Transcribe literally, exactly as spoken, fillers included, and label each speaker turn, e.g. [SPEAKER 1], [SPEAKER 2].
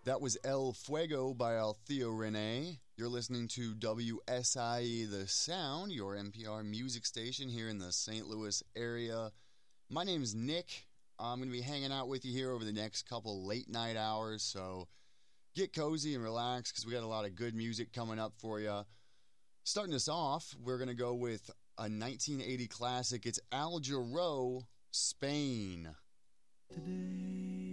[SPEAKER 1] That was El Fuego by Althea Rene. You're listening to W S I E The Sound, your N P R music station here in the Saint Louis area. My name is Nick. I'm going to be hanging out with you here over the next couple late night hours, so get cozy and relax because we got a lot of good music coming up for you. Starting us off, we're going to go with a nineteen eighty classic. It's Al Jarreau, Spain.
[SPEAKER 2] Today